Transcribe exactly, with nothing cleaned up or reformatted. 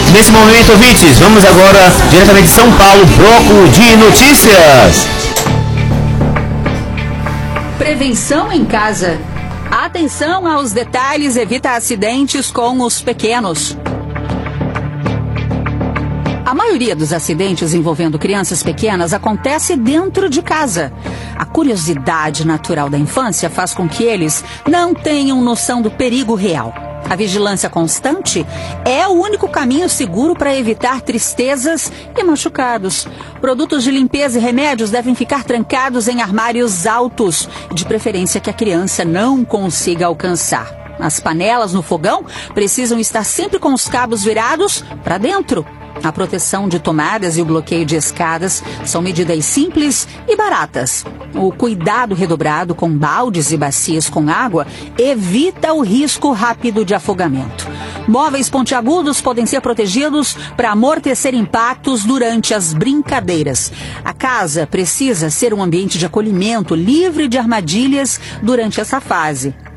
Nesse momento, ouvintes, vamos agora diretamente de São Paulo, bloco de notícias. Prevenção em casa. Atenção aos detalhes, evita acidentes com os pequenos. A maioria dos acidentes envolvendo crianças pequenas acontece dentro de casa. A curiosidade natural da infância faz com que eles não tenham noção do perigo real. A vigilância constante é o único caminho seguro para evitar tristezas e machucados. Produtos de limpeza e remédios devem ficar trancados em armários altos, de preferência que a criança não consiga alcançar. As panelas no fogão precisam estar sempre com os cabos virados para dentro. A proteção de tomadas e o bloqueio de escadas são medidas simples e baratas. O cuidado redobrado com baldes e bacias com água evita o risco rápido de afogamento. Móveis pontiagudos podem ser protegidos para amortecer impactos durante as brincadeiras. A casa precisa ser um ambiente de acolhimento livre de armadilhas durante essa fase.